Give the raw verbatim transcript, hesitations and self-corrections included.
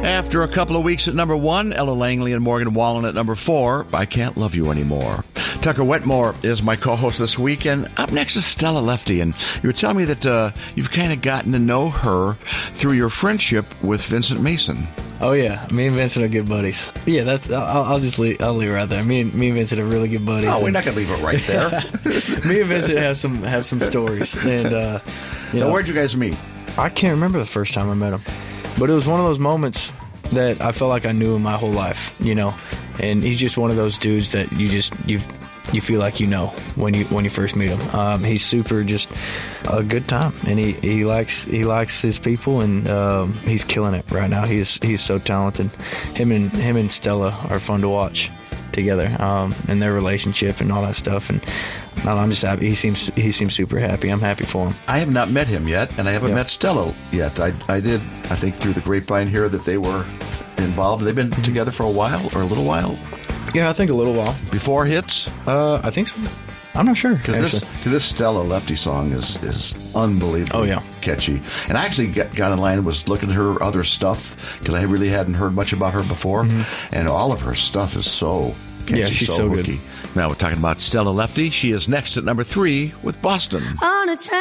After a couple of weeks at number one, Ella Langley and Morgan Wallen at number four, I Can't Love You Anymore. Tucker Wetmore is my co-host this week, and up next is Stella Lefty. And you were telling me that uh, you've kind of gotten to know her through your friendship with Vincent Mason. Oh yeah, me and Vincent are good buddies. Yeah, that's. I'll, I'll just leave. I'll leave it right there. Me and me and Vincent are really good buddies. Oh, we're not gonna leave it right there. Me and Vincent have some have some stories, and uh, you now, know, where'd you guys meet? I can't remember the first time I met him, but it was one of those moments that I felt like I knew him my whole life. You know, and he's just one of those dudes that you just you've. You feel like you know when you when you first meet him. Um, he's super, just a good time, and he, he likes he likes his people, and um, he's killing it right now. He's he's so talented. Him and him and Stella are fun to watch together, um, and their relationship and all that stuff. And I'm just happy. He seems he seems super happy. I'm happy for him. I have not met him yet, and I haven't yeah. met Stella yet. I I did I think through the grapevine here that they were involved. They've been mm-hmm. together for a while or a little while. Yeah, I think a little while. Before Hits? Uh, I think so. I'm not sure. Because this, this Stella Lefty song is, is unbelievably oh, yeah. catchy. And I actually got, got in line and was looking at her other stuff because I really hadn't heard much about her before. Mm-hmm. And all of her stuff is so catchy, yeah, she's so, so hooky. Good. Now we're talking about Stella Lefty. She is next at number three with Boston. On a